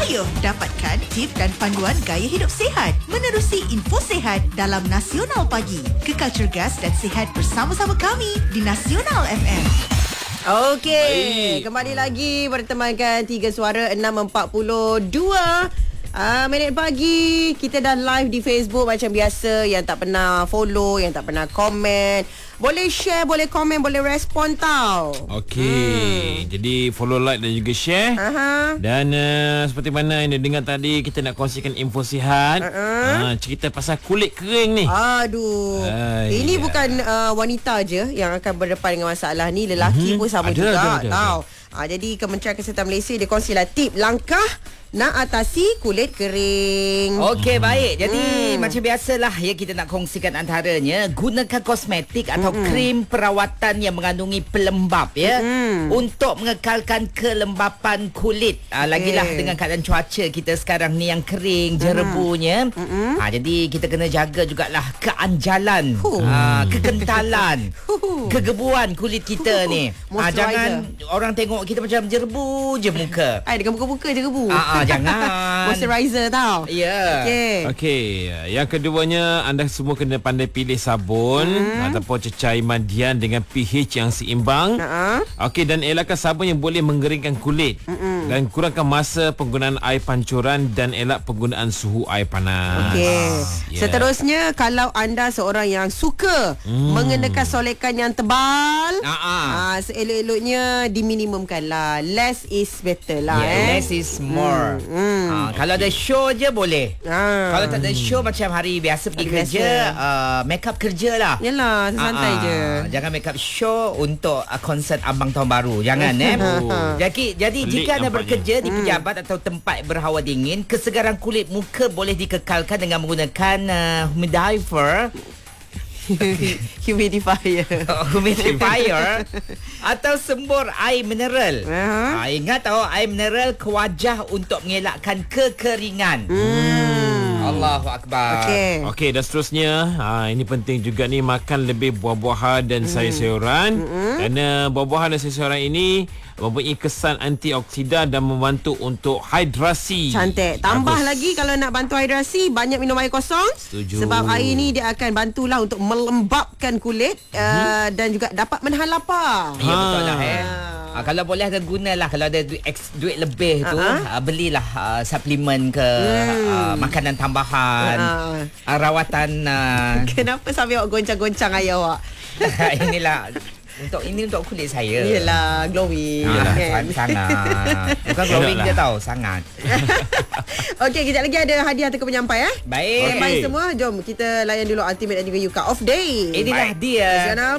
Ayuh dapatkan tip dan panduan gaya hidup sihat menerusi info sihat dalam Nasional Pagi. Kekal cergas dan sihat bersama-sama kami di Nasional FM. Okey, kembali lagi bertemankan 3 Suara 6.42 minit pagi. Kita dah live di Facebook macam biasa. Yang tak pernah follow, yang tak pernah komen, boleh share, boleh komen, boleh respon tau. Okey, jadi follow, like dan juga share. Dan seperti mana yang dengar tadi, kita nak kongsikan info sihat. Cerita pasal kulit kering ni. Aduh, ini bukan wanita je yang akan berdepan dengan masalah ni. Lelaki pun sama juga tau. Jadi Kementerian Kesihatan Malaysia dia kongsilah tip langkah nak atasi kulit kering. Okey, baik. Jadi macam biasalah ya, kita nak kongsikan antaranya gunakan kosmetik atau krim perawatan yang mengandungi pelembap ya, untuk mengekalkan kelembapan kulit. Lagilah dengan keadaan cuaca kita sekarang ni yang kering, jerebunya. Jadi kita kena jaga jugalah keanjalan, kekentalan, kegebuan kulit kita ni. Jangan orang tengok kita macam jerebu je muka. Dengan buka-buka jerebu. Jangan. Moisturizer tau. Ya. Okey. Yang keduanya, anda semua kena pandai pilih sabun ataupun cecair mandian dengan pH yang seimbang. Okey, dan elakkan sabun yang boleh mengeringkan kulit. Dan kurangkan masa penggunaan air pancuran dan elak penggunaan suhu air panas. Okey. Seterusnya, kalau anda seorang yang suka mengenakan solekan yang tebal, seelok-eloknya diminimumkanlah. Less is better lah. Less is more. Kalau ada show je boleh. Kalau tak ada show macam hari biasa pergi kerja, make up kerja lah. Yalah, santai je. Jangan make up show untuk konsert Abang Tahun Baru. Jangan Jadi jika anda bekerja di pejabat atau tempat berhawa dingin, kesegaran kulit muka boleh dikekalkan dengan menggunakan humidifier atau sembur air mineral. Ingat tahu, air mineral ke wajah untuk mengelakkan kekeringan. Allahu Akbar. Okey, dan seterusnya, ini penting juga ni, makan lebih buah-buahan dan sayur-sayuran. Kerana buah-buahan dan sayur-sayuran ini mempunyai kesan antioksidan dan membantu untuk hidrasi. Cantik. Tambah lagi, kalau nak bantu hidrasi, banyak minum air kosong. Setuju. Sebab air ni dia akan bantulah untuk melembabkan kulit dan juga dapat menahan lapar. Ya, betul lah kalau boleh ada gunalah, kalau ada duit lebih tu, belilah suplemen ke makanan tambahan, rawatan. Kenapa sampai awak goncang-goncang ayah awak? Inilah untuk kulit saya. Yelah, glowing. Sangat. Bukan glowing je tau, sangat. Okey, kejap lagi ada hadiah teka penyampai. Baik. Baik semua, jom kita layan dulu Ultimate dan juga Yuka Off Day. Inilah dia. Nasional